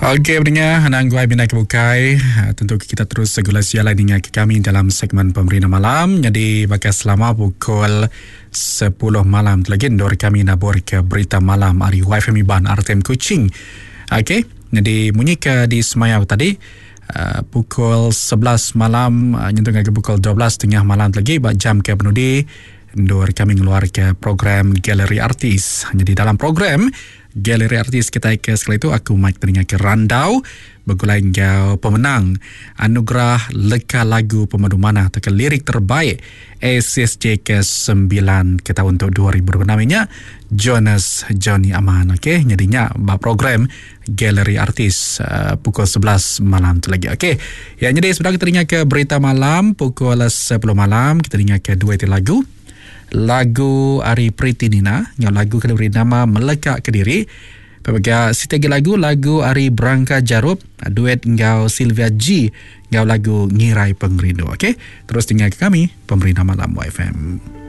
Okey, pendengar, Anangguai Bina Kebukai. Tentu kita terus segala sialan dengan kami dalam segmen Pemerina Malam. Jadi, bakal selama pukul 10 malam lagi, dor kami nabur ke berita malam Ari YFM Iban RTM Kuching. Okey, jadi bunyi ke di Semayau tadi, pukul 11 malam, nyentuh ke pukul 12 tengah malam lagi, jam ke penudi, dor kami ngeluar ke program Galeri Artis. Jadi dalam program Galeri Artis kita ke sekali itu aku Mike teringat ke Randau bergulai ke pemenang anugerah Leka Lagu Pemandu Mana atau ke lirik terbaik ACSJ ke-9 ke tahun 2020 namanya Jonas Johnny Aman. Okey, jadinya program Galeri Artis pukul 11 malam tu lagi. Okey. Ya, jadi sebentar kita teringat ke berita malam pukul 10 malam kita teringat ke dua lagu. Lagu Ari Priti Nina yang lagu kena beri nama Melekat Kediri. Pemegang sitagi lagu Ari Branka Jarup duet engkau Sylvia G engkau lagu Ngirai Pengrindu. Okey, terus tinggal ke kami Pemerintah Malam YFM.